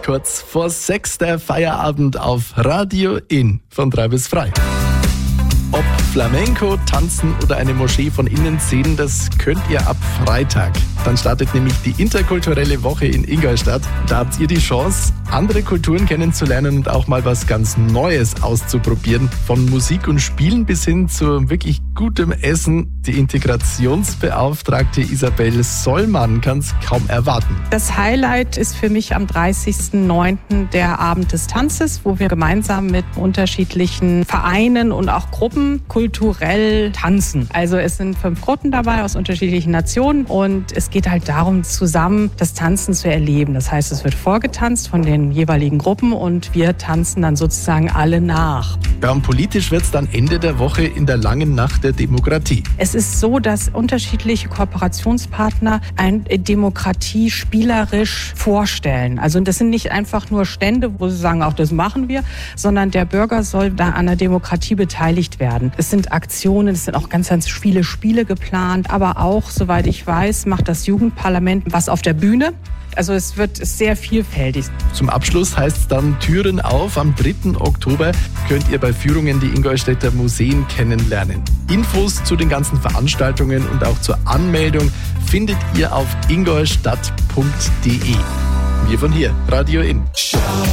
Kurz vor 6 der Feierabend auf Radio In von 3 bis frei. Ob Flamenco, Tanzen oder eine Moschee von innen sehen, das könnt ihr ab Freitag. Dann startet nämlich die interkulturelle Woche in Ingolstadt. Da habt ihr die Chance, andere Kulturen kennenzulernen und auch mal was ganz Neues auszuprobieren. Von Musik und Spielen bis hin zu wirklich gutem Essen. Die Integrationsbeauftragte Isabel Sollmann kann es kaum erwarten. Das Highlight ist für mich am 30.09. der Abend des Tanzes, wo wir gemeinsam mit unterschiedlichen Vereinen und auch Gruppen kulturell tanzen. Also es sind 5 Gruppen dabei aus unterschiedlichen Nationen und es geht halt darum, zusammen das Tanzen zu erleben. Das heißt, es wird vorgetanzt von den jeweiligen Gruppen und wir tanzen dann sozusagen alle nach. Ja, und politisch wird es dann Ende der Woche in der langen Nacht der Demokratie. Es ist so, dass unterschiedliche Kooperationspartner eine Demokratie spielerisch vorstellen. Also das sind nicht einfach nur Stände, wo sie sagen, auch das machen wir, sondern der Bürger soll da an der Demokratie beteiligt werden. Es sind Aktionen, es sind auch ganz viele Spiele geplant, aber auch, soweit ich weiß, macht das Jugendparlament was auf der Bühne. Also es wird sehr vielfältig. Zum Abschluss heißt es dann Türen auf. Am 3. Oktober könnt ihr bei Führungen die Ingolstädter Museen kennenlernen. Infos zu den ganzen Veranstaltungen und auch zur Anmeldung findet ihr auf ingolstadt.de. Wir von hier, Radio In.